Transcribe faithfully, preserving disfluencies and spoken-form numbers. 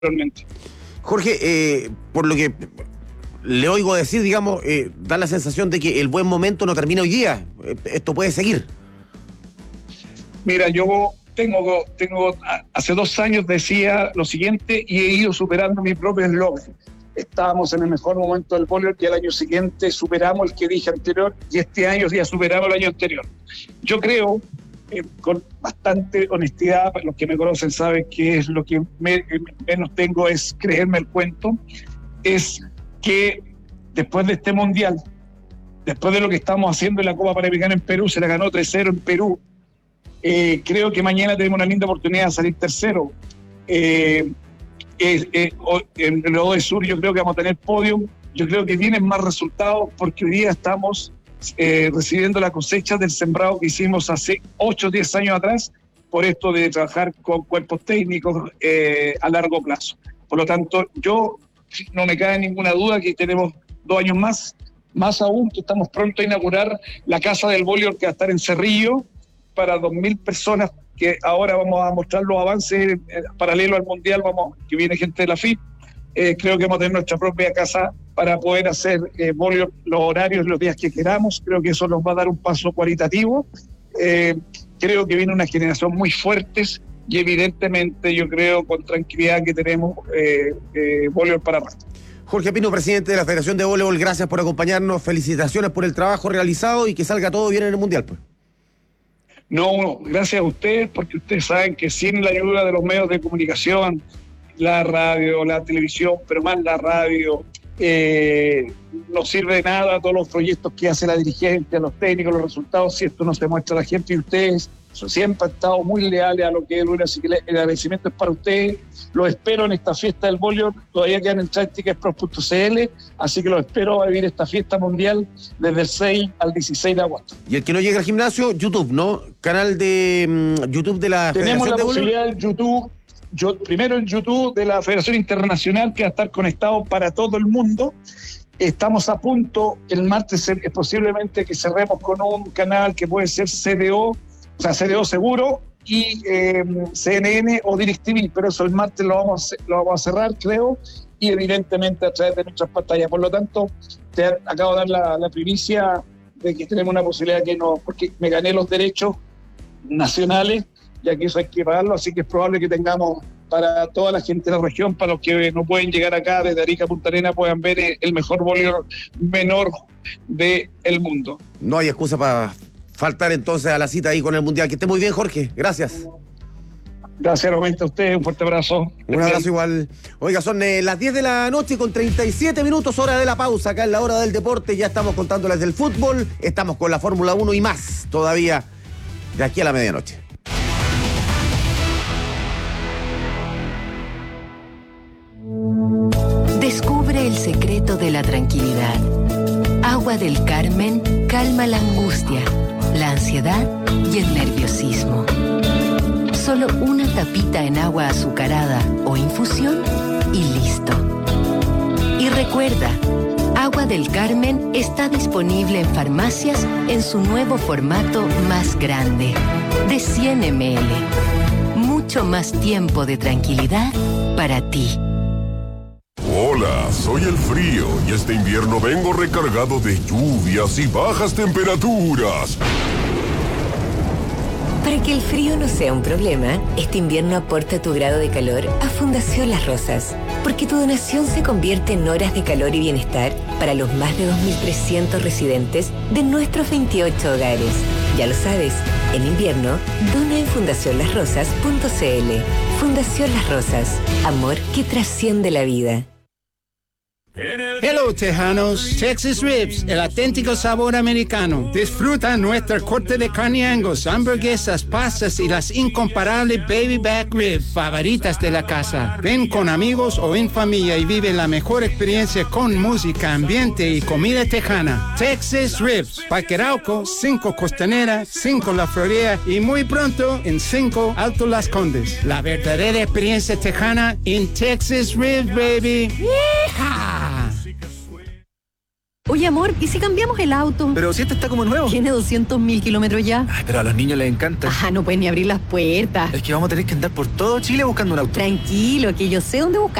anteriormente. Jorge, eh, por lo que le oigo decir, digamos, eh, da la sensación de que el buen momento no termina hoy día. Eh, esto puede seguir. Mira, yo tengo, tengo, hace dos años decía lo siguiente y he ido superando mi propio eslogan. Estábamos en el mejor momento del voleibol y al año siguiente superamos el que dije anterior y este año ya superamos el año anterior. Yo creo, eh, con bastante honestidad, los que me conocen saben que es lo que me, menos tengo es creerme el cuento, es que después de este mundial, después de lo que estamos haciendo en la Copa Panamericana en Perú, se la ganó tres cero en Perú, eh, creo que mañana tenemos una linda oportunidad de salir tercero. Eh, Eh, eh, en el O D Sur yo creo que vamos a tener podium, yo creo que vienen más resultados porque hoy día estamos eh, recibiendo la cosecha del sembrado que hicimos hace ocho o diez años atrás por esto de trabajar con cuerpos técnicos eh, a largo plazo. Por lo tanto, yo no me cabe ninguna duda que tenemos dos años más, más aún que estamos pronto a inaugurar la Casa del Voleibol que va a estar en Cerrillo para dos mil personas, que ahora vamos a mostrar los avances eh, paralelo al Mundial, vamos, que viene gente de la F I P. Eh, creo que vamos a tener nuestra propia casa para poder hacer eh, voleibol, los horarios, los días que queramos. Creo que eso nos va a dar un paso cualitativo. Eh, creo que viene una generación muy fuerte y evidentemente yo creo con tranquilidad que tenemos eh, eh, voleibol para rato. Jorge Pino, presidente de la Federación de Voleibol, gracias por acompañarnos, felicitaciones por el trabajo realizado y que salga todo bien en el Mundial, pues. No, gracias a ustedes, porque ustedes saben que sin la ayuda de los medios de comunicación, la radio, la televisión, pero más la radio, eh, no sirve de nada todos los proyectos que hace la dirigencia, los técnicos, los resultados, si esto no se muestra a la gente. Y ustedes siempre han estado muy leales a lo que es Luna, así que el agradecimiento es para ustedes. Los espero en esta fiesta del voleibol, todavía quedan entrar en ticketspro punto c l, así que los espero a vivir esta fiesta mundial desde el seis al dieciséis de agosto. Y el que no llegue al gimnasio, YouTube, ¿no? Canal de um, YouTube de la Tenemos Federación la de posibilidad en YouTube, yo, primero en YouTube de la Federación Internacional, que va a estar conectado para todo el mundo. Estamos a punto, el martes es posiblemente que cerremos con un canal que puede ser C D O, o sea, C D O seguro, y eh, C N N o DirecTV, pero eso el martes lo vamos, a, lo vamos a cerrar, creo, y evidentemente a través de nuestras pantallas. Por lo tanto, te acabo de dar la, la primicia de que tenemos una posibilidad que no, porque me gané los derechos nacionales, ya que eso hay que pagarlo, así que es probable que tengamos para toda la gente de la región, para los que no pueden llegar acá desde Arica a Punta Arenas, puedan ver el mejor voleibol menor del mundo. No hay excusa para faltar entonces a la cita ahí con el Mundial. Que esté muy bien, Jorge. Gracias. Gracias nuevamente a ustedes. Un fuerte abrazo. Un abrazo igual. Oiga, son eh, las diez de la noche con treinta y siete minutos, hora de la pausa. Acá en la hora del deporte ya estamos contándoles del fútbol. Estamos con la Fórmula uno y más todavía de aquí a la medianoche. Descubre el secreto de la tranquilidad. Agua del Carmen calma la angustia, la ansiedad y el nerviosismo. Solo una tapita en agua azucarada o infusión y listo. Y recuerda, Agua del Carmen está disponible en farmacias en su nuevo formato más grande, de cien mililitros. Mucho más tiempo de tranquilidad para ti. Hola, soy el frío y este invierno vengo recargado de lluvias y bajas temperaturas. Para que el frío no sea un problema, este invierno aporta tu grado de calor a Fundación Las Rosas, porque tu donación se convierte en horas de calor y bienestar para los más de dos mil trescientos residentes de nuestros veintiocho hogares. Ya lo sabes, en invierno, dona en fundación las rosas punto c l. Fundación Las Rosas, amor que trasciende la vida. Hello, tejanos. Texas Ribs, el auténtico sabor americano. Disfruta nuestra corte de carne Angus, hamburguesas, pastas y las incomparables baby back ribs favoritas de la casa. Ven con amigos o en familia y vive la mejor experiencia con música, ambiente y comida tejana. Texas Ribs, Parque Arauco, cinco Costanera, cinco La Florida y muy pronto en cinco Alto Las Condes. La verdadera experiencia tejana en Texas Ribs, baby. ¡Yeehaw! Oye, amor, ¿y si cambiamos el auto? Pero si este está como nuevo. Tiene doscientos mil kilómetros ya. Ay, pero a los niños les encanta. Ajá, no pueden ni abrir las puertas. Es que vamos a tener que andar por todo Chile buscando un auto. Tranquilo, que yo sé dónde buscar.